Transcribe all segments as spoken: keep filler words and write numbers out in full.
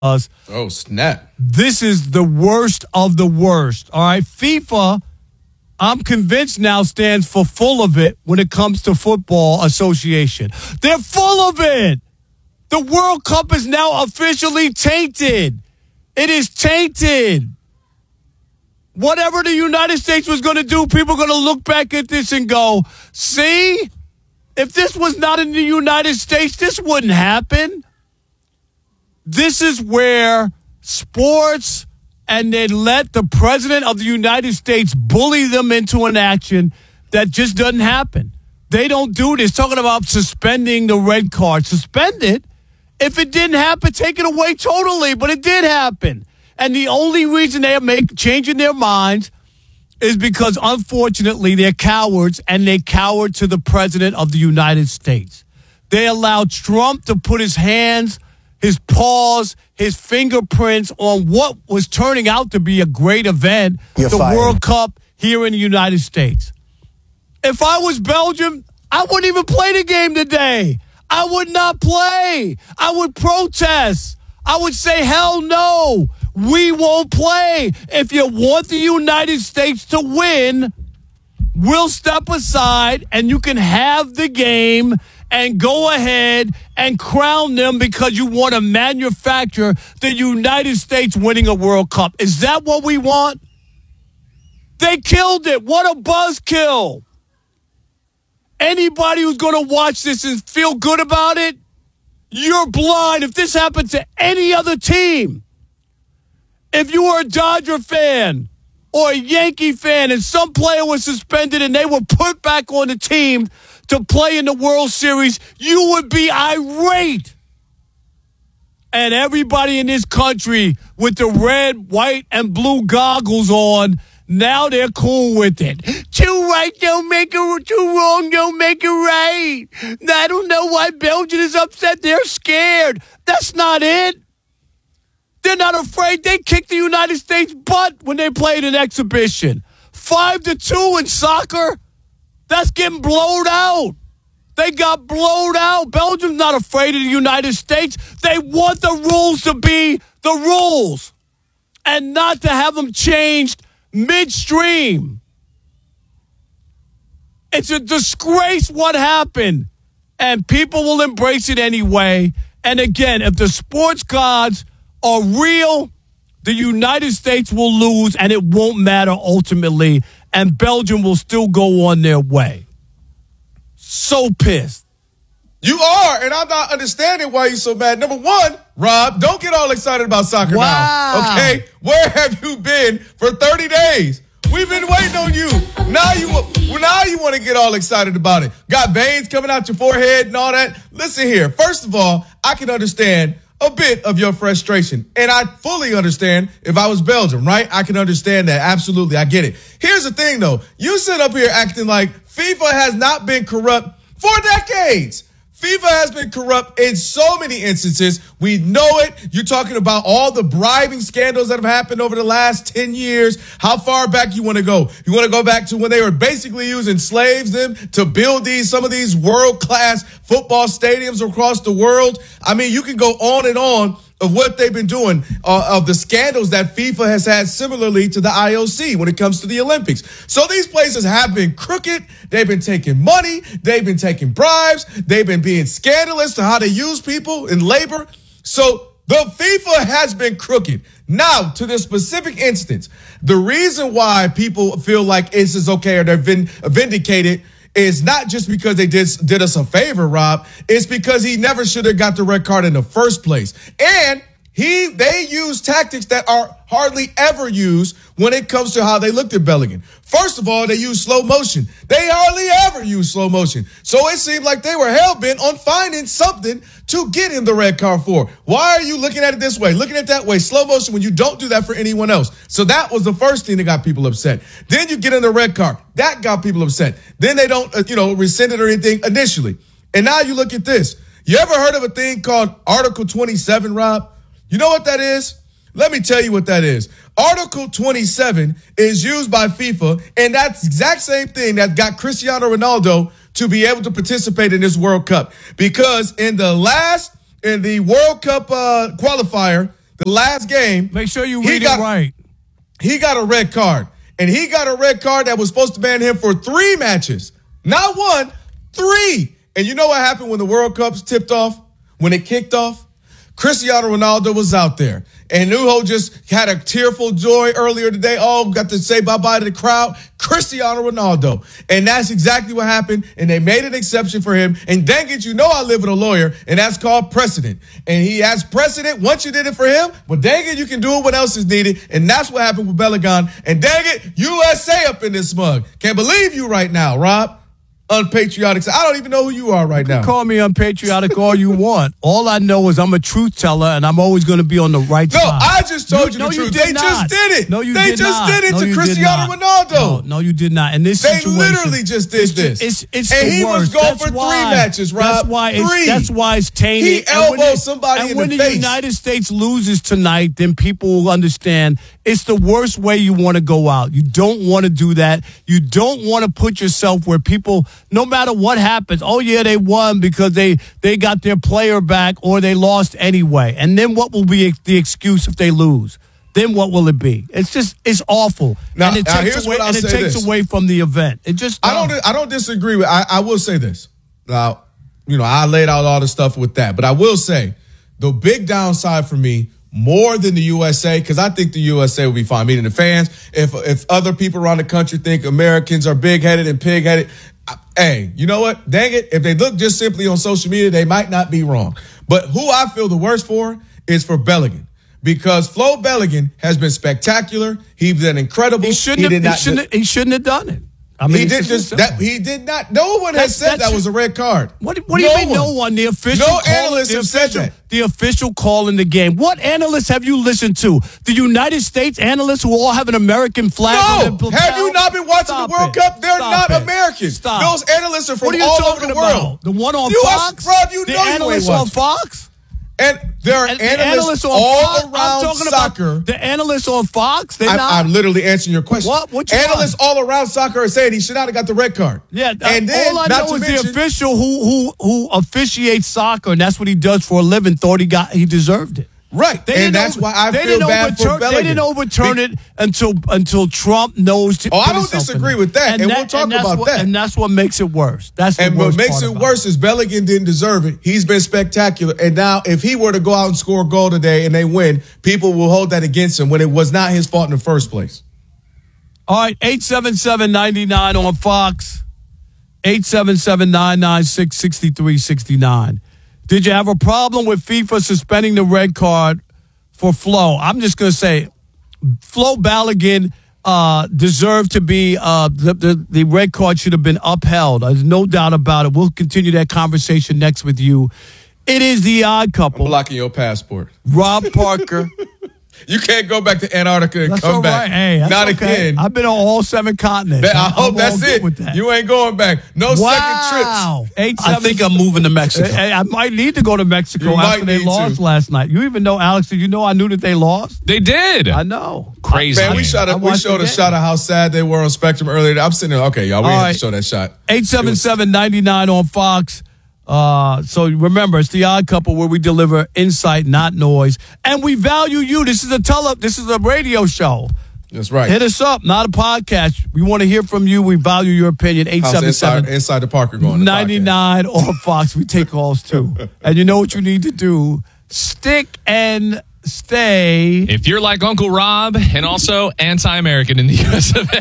us. Oh, snap. This is the worst of the worst. All right. FIFA, I'm convinced now, stands for full of it when it comes to football association. They're full of it. The World Cup is now officially tainted. It is tainted. Whatever the United States was going to do, people are going to look back at this and go, see, if this was not in the United States, this wouldn't happen. This is where sports, and they let the president of the United States bully them into an action that just doesn't happen. They don't do this. Talking about suspending the red card. Suspend it. If it didn't happen, take it away totally. But it did happen. And the only reason they are make, changing their minds is because, unfortunately, they're cowards, and they cowered to the president of the United States. They allowed Trump to put his hands, his paws, his fingerprints on what was turning out to be a great event, You're the fired. World Cup here in the United States. If I was Belgium, I wouldn't even play the game today. I would not play. I would protest. I would say, hell no, we won't play. If you want the United States to win, we'll step aside and you can have the game and go ahead and crown them because you want to manufacture the United States winning a World Cup. Is that what we want? They killed it. What a buzzkill. Anybody who's going to watch this and feel good about it, you're blind. If this happened to any other team, if you were a Dodger fan or a Yankee fan and some player was suspended and they were put back on the team to play in the World Series, you would be irate. And everybody in this country with the red, white, and blue goggles on, now they're cool with it. Too right don't make it, too wrong don't make it right. I don't know why Belgium is upset. They're scared. That's not it. They're not afraid. They kicked the United States butt when they played an exhibition. Five to two in soccer. That's getting blowed out. They got blowed out. Belgium's not afraid of the United States. They want the rules to be the rules and not to have them changed midstream. It's a disgrace what happened, and people will embrace it anyway. And again, if the sports gods are real, the United States will lose, and it won't matter ultimately, and Belgium will still go on their way. So pissed. You are, and I'm not understanding why you're so mad. Number one, Rob, don't get all excited about soccer Wow. now, okay? Where have you been for thirty days? We've been waiting on you. Now you well, now you want to get all excited about it. Got veins coming out your forehead and all that. Listen here. First of all, I can understand a bit of your frustration, and I fully understand if I was Belgium, right? I can understand that. Absolutely, I get it. Here's the thing, though. You sit up here acting like FIFA has not been corrupt for decades. FIFA has been corrupt in so many instances. We know it. You're talking about all the bribing scandals that have happened over the last ten years. How far back you want to go? You want to go back to when they were basically using slaves them to build these, some of these world-class football stadiums across the world? I mean, you can go on and on of what they've been doing, uh, of the scandals that FIFA has had similarly to the I O C when it comes to the Olympics. So these places have been crooked. They've been taking money. They've been taking bribes. They've been being scandalous to how they use people in labor. So the FIFA has been crooked. Now, to this specific instance, the reason why people feel like this is okay or they're vin- vindicated is not just because they did, did us a favor, Rob. It's because he never should have got the red card in the first place. And he they use tactics that are hardly ever used when it comes to how they looked at Bellingham. First of all, they use slow motion. They hardly ever use slow motion. So it seemed like they were hell-bent on finding something to get him the red card for. Why are you looking at it this way, looking at it that way, slow motion, when you don't do that for anyone else? So that was the first thing that got people upset. Then you get in the red card. That got people upset. Then they don't, uh, you know, rescind it or anything initially. And now you look at this. You ever heard of a thing called Article twenty-seven, Rob? You know what that is? Let me tell you what that is. Article twenty-seven is used by FIFA, and that's the exact same thing that got Cristiano Ronaldo to be able to participate in this World Cup. Because in the last, in the World Cup uh, qualifier, the last game. Make sure you he read got, it right. He got a red card. And he got a red card that was supposed to ban him for three matches. Not one, three. And you know what happened when the World Cup's tipped off? When it kicked off? Cristiano Ronaldo was out there. And Nuho just had a tearful joy earlier today. Oh, got to say bye-bye to the crowd. Cristiano Ronaldo. And that's exactly what happened. And they made an exception for him. And dang it, you know I live with a lawyer, and that's called precedent. And he has precedent once you did it for him, but dang it, you can do it when else is needed. And that's what happened with Balogun. And dang it, U S A up in this mug. Can't believe you right now, Rob. Unpatriotic. I don't even know who you are right you now. Call me unpatriotic all you want. All I know is I'm a truth teller, and I'm always going to be on the right no, side. No, I just told you, you no, the truth. You did they not. just did it. No, you they did just not. did it no, to Cristiano Ronaldo. No, no, you did not. In this they situation, literally just did it's, this. It's, it's and the he worst. was going that's for why, three matches, Rob. That's why three. It's, that's why it's tainted. He elbowed somebody and in when the the face. United States loses tonight, then people will understand it's the worst way you want to go out. You don't want to do that. You don't want to put yourself where people, no matter what happens, oh yeah, they won because they, they got their player back or they lost anyway. And then what will be the excuse if they lose? Then what will it be? It's just, it's awful. Now, and it now takes, here's away, what I'll and it say takes this. away from the event. It just I don't I don't disagree with I, I will say this. Now, you know, I laid out all the stuff with that, but I will say the big downside for me, more than the U S A, because I think the U S A will be fine. Meaning the fans, if if other people around the country think Americans are big-headed and pig-headed, hey, you know what? Dang it. If they look just simply on social media, they might not be wrong. But who I feel the worst for is for Balogun. Because Flo Balogun has been spectacular. He's been incredible. He shouldn't, he have, did he, not shouldn't, he shouldn't have done it. I mean, he did just that. He did not. No one has That's- said that's- that was a red card. What, what do you No mean one. no one? The official No call, analysts the have said official, that. The official call in the game. What analysts have you listened to? The United States analysts who all have an American flag on No, their have you not been watching Stop the World it. Cup? They're Stop not it. American. Stop. Those analysts are from What are you all talking over the about? world. The one on you Fox? Are, Rob, you the know you analysts ain't on watching. Fox? And there are And the analysts, analysts on all Fox? I'm around talking soccer. About the analysts on Fox? They're I'm, not. I'm literally answering your question. What? What you analysts want? all around soccer are saying he should not have got the red card. Yeah, and then, all I not know to is mention, the official who who who officiates soccer, and that's what he does for a living. Thought he got he deserved it. Right, They and didn't that's over- why I they feel didn't bad for overturn- Balogun. They didn't overturn Be- it until until Trump knows. To Oh, I put don't himself in disagree it. with that, and we'll talk that's about what, that. And that's what makes it worse. That's the And worst what makes part it about worse is Balogun didn't deserve it. He's been spectacular. And now if he were to go out and score a goal today and they win, people will hold that against him when it was not his fault in the first place. All right, eight seven seven, nine nine on Fox, eight seven seven, nine nine six, six three six nine. Did you have a problem with FIFA suspending the red card for Flo? I'm just going to say Flo Balogun uh, deserved to be, uh, the, the, the red card should have been upheld. There's no doubt about it. We'll continue that conversation next with you. It is the odd couple. I'm blocking your passport. Rob Parker. You can't go back to Antarctica and That's come all back. right. Hey, that's Not okay. again. I've been on all seven continents. I I'm hope all that's good it. with that. You ain't going back. No Wow. second trips. Eight, I seven, think I'm moving to Mexico. I, I might need to go to Mexico You after might they need lost to. last night. You even know, Alex, did you know I knew that they lost? They did. I know. Crazy. Man, we shot I a, we watched showed the a game. shot of how sad they were on Spectrum earlier. I'm sitting there, okay, y'all, we All have right. to show that shot. eight seven seven, nine nine on Fox. Uh, so remember, it's the odd couple where we deliver insight, not noise. And we value you. This is a tele, this is a radio show. That's right. Hit us up, not a podcast. We want to hear from you. We value your opinion. eight How's seven inside, seven, inside the Parker going? the podcast? ninety-nine on Fox. We take calls too. And you know what you need to do? Stick and stay. If you're like Uncle Rob and also anti-American in the U S of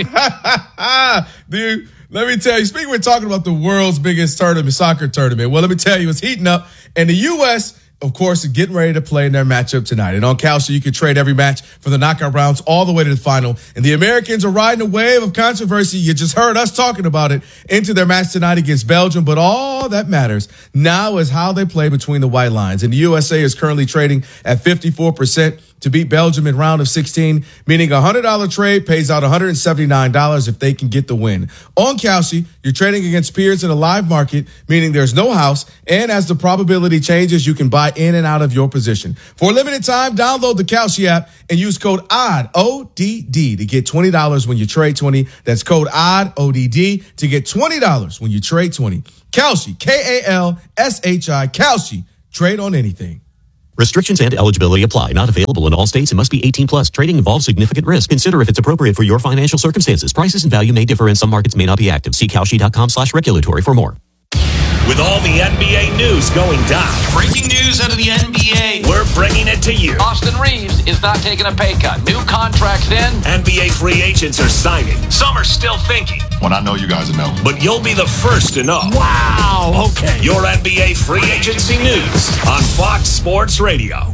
A. Dude, let me tell you, speaking, we're talking about the world's biggest tournament, soccer tournament. Well, let me tell you, it's heating up. And the U S, of course, is getting ready to play in their matchup tonight. And on Kalshi, you can trade every match for the knockout rounds all the way to the final. And the Americans are riding a wave of controversy. You just heard us talking about it into their match tonight against Belgium. But all that matters now is how they play between the white lines. And the U S A is currently trading at fifty-four percent to beat Belgium in round of sixteen, meaning a one hundred dollars trade pays out one hundred seventy-nine dollars if they can get the win. On Kalshi, you're trading against peers in a live market, meaning there's no house, and as the probability changes, you can buy in and out of your position. For a limited time, download the Kalshi app and use code O D D, O D D, to get twenty dollars when you trade twenty. That's code O D D, O D D, to get twenty dollars when you trade twenty. Kalshi, K A L S H I, Kalshi. Trade on anything. Restrictions and eligibility apply. Not available in all states and must be eighteen plus. Trading involves significant risk. Consider if it's appropriate for your financial circumstances. Prices and value may differ and some markets may not be active. See Kalshi.com slash regulatory for more. With all the N B A news going down. Breaking news out of the N B A. We're bringing it to you. Austin Reeves is not taking a pay cut. New contracts in. N B A free agents are signing. Some are still thinking. When I know you guys will know. But you'll be the first to know. Wow, okay. Your N B A free agency news on Fox Sports Radio.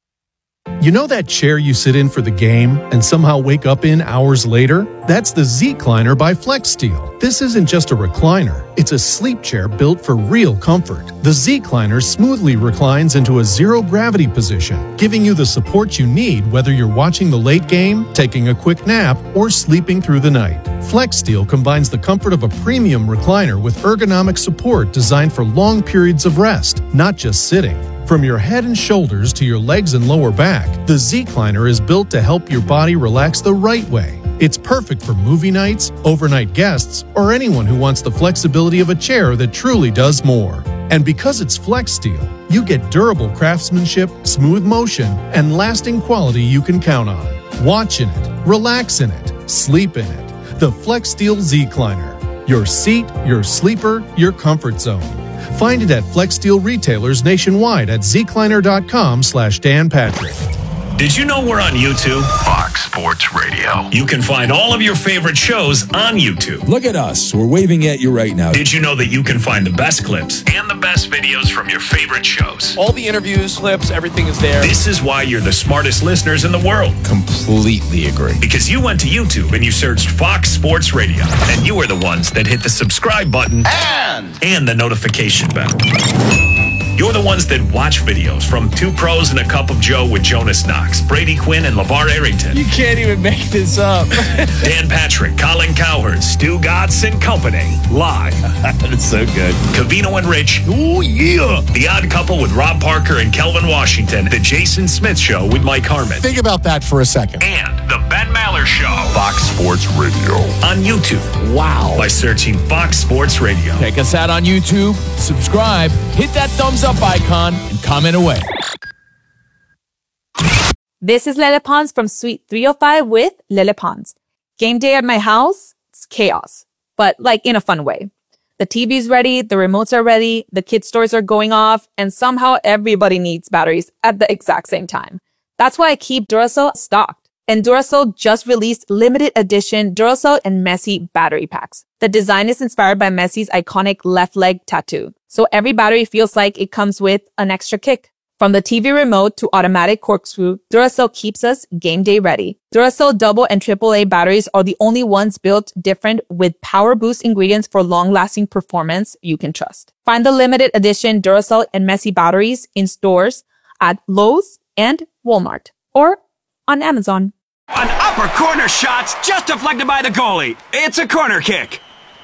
You know that chair you sit in for the game and somehow wake up in hours later? That's the Z-Cliner by FlexSteel. This isn't just a recliner. It's a sleep chair built for real comfort. The Z-Cliner smoothly reclines into a zero-gravity position, giving you the support you need whether you're watching the late game, taking a quick nap, or sleeping through the night. FlexSteel combines the comfort of a premium recliner with ergonomic support designed for long periods of rest, not just sitting. From your head and shoulders to your legs and lower back, the Z-Cliner is built to help your body relax the right way. It's perfect for movie nights, overnight guests, or anyone who wants the flexibility of a chair that truly does more. And because it's FlexSteel, you get durable craftsmanship, smooth motion, and lasting quality you can count on. Watch in it, relax in it, sleep in it. The FlexSteel Z-Cliner. Your seat, your sleeper, your comfort zone. Find it at FlexSteel retailers nationwide at zcliner.com slash Dan Patrick. Did you know we're on YouTube? Fox Sports Radio. You can find all of your favorite shows on YouTube. Look at us. We're waving at you right now. Did you know that you can find the best clips and the best videos from your favorite shows? All the interviews, clips, everything is there. This is why you're the smartest listeners in the world. Completely agree. Because you went to YouTube and you searched Fox Sports Radio. And you are the ones that hit the subscribe button And, and the notification bell. You're the ones that watch videos from Two Pros and a Cup of Joe with Jonas Knox, Brady Quinn, and LeVar Arrington. You can't even make this up. Dan Patrick, Colin Cowherd, Stu Gatz and Company. Live. That's so good. Covino and Rich. Oh, yeah. The Odd Couple with Rob Parker and Kelvin Washington. The Jason Smith Show with Mike Harmon. Think about that for a second. And The Ben Maller Show. Fox Sports Radio. On YouTube. Wow. By searching Fox Sports Radio. Check us out on YouTube. Subscribe. Hit that thumbs up icon and comment away. This is Lele Pons from Suite three oh five with Lele Pons. Game day at my house, it's chaos, but like in a fun way. The T V's ready, the remotes are ready, the kids' stores are going off, and somehow everybody needs batteries at the exact same time. That's why I keep Duracell stocked. And Duracell just released limited edition Duracell and Messi battery packs. The design is inspired by Messi's iconic left leg tattoo. So every battery feels like it comes with an extra kick. From the T V remote to automatic corkscrew, Duracell keeps us game day ready. Duracell double and triple A batteries are the only ones built different with power boost ingredients for long-lasting performance you can trust. Find the limited edition Duracell and Messi batteries in stores at Lowe's and Walmart or on Amazon. An upper corner shot's just deflected by the goalie. It's a corner kick.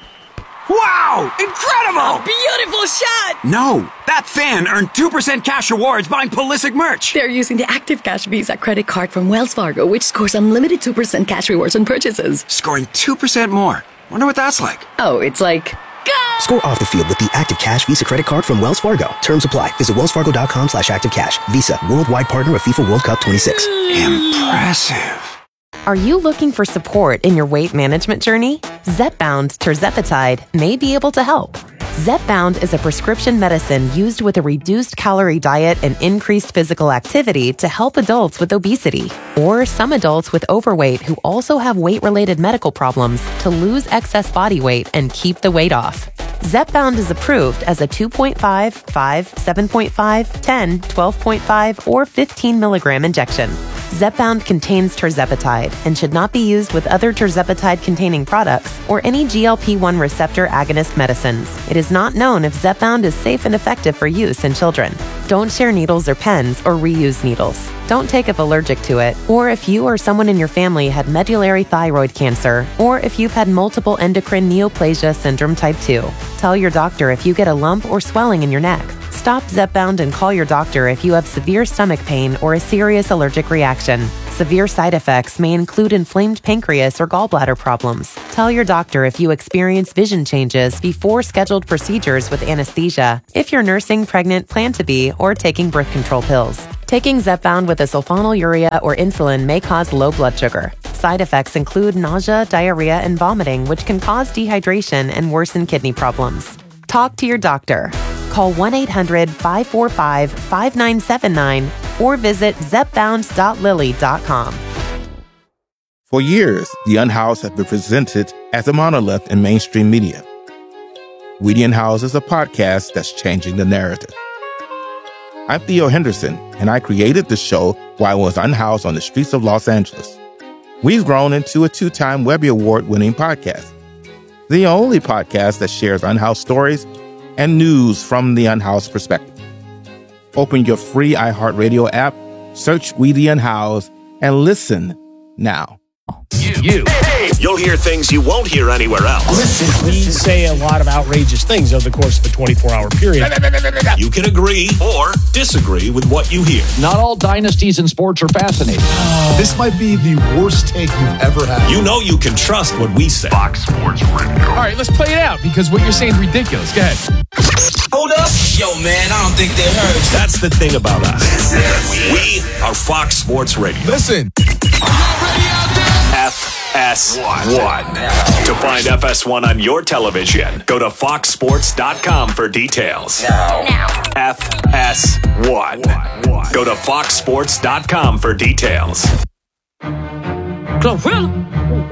Wow! Incredible! A beautiful shot! No, that fan earned two percent cash rewards buying Pulisic merch. They're using the Active Cash Visa credit card from Wells Fargo, which scores unlimited two percent cash rewards on purchases. Scoring two percent more. Wonder what that's like. Oh, it's like... Go! Score off the field with the Active Cash Visa credit card from Wells Fargo. Terms apply. Visit wellsfargo.com slash activecash. Visa, worldwide partner of FIFA World Cup twenty-six. Impressive. Are you looking for support in your weight management journey? Zepbound tirzepatide may be able to help. Zepbound is a prescription medicine used with a reduced calorie diet and increased physical activity to help adults with obesity or some adults with overweight who also have weight-related medical problems to lose excess body weight and keep the weight off. Zepbound is approved as a two point five, five, seven point five, ten, twelve point five, or fifteen milligram injection. Zepbound contains tirzepatide and should not be used with other tirzepatide-containing products or any G L P one receptor agonist medicines. It is not known if Zepbound is safe and effective for use in children. Don't share needles or pens or reuse needles. Don't take if allergic to it, or if you or someone in your family had medullary thyroid cancer, or if you've had multiple endocrine neoplasia syndrome type two. Tell your doctor if you get a lump or swelling in your neck. Stop Zepbound and call your doctor if you have severe stomach pain or a serious allergic reaction. Severe side effects may include inflamed pancreas or gallbladder problems. Tell your doctor if you experience vision changes before scheduled procedures with anesthesia, if you're nursing, pregnant, plan to be, or taking birth control pills. Taking Zepbound with a sulfonylurea or insulin may cause low blood sugar. Side effects include nausea, diarrhea, and vomiting, which can cause dehydration and worsen kidney problems. Talk to your doctor. Call one eight hundred five four five five nine seven nine or visit zepbound dot lilly dot com. For years, The Unhoused have been presented as a monolith in mainstream media. We The Unhoused is a podcast that's changing the narrative. I'm Theo Henderson, and I created the show while I was unhoused on the streets of Los Angeles. We've grown into a two-time Webby Award-winning podcast, the only podcast that shares unhoused stories and news from the unhoused perspective. Open your free iHeartRadio app, search We The Unhoused, and listen now. You. you. Hey, you'll hear things you won't hear anywhere else. Listen, we say a lot of outrageous things over the course of a twenty-four hour period. You can agree or disagree with what you hear. Not all dynasties in sports are fascinating. This might be the worst take you've ever had. You know you can trust what we say. Fox Sports Radio. All right, let's play it out because what you're saying is ridiculous. Go ahead. Hold up. Yo, man, I don't think they heard. That's the thing about us. We are Fox Sports Radio. Listen. F S one. To find F S one on your television, go to fox sports dot com for details. Now. F S one. Go to fox sports dot com for details.